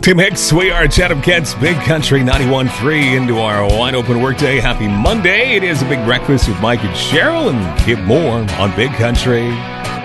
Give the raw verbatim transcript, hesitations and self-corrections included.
Tim Hicks, we are Chatham Kent's Big Country ninety-one point three into our wide open workday. Happy Monday. It is a big breakfast with Mike and Cheryl and Kip Moore on Big Country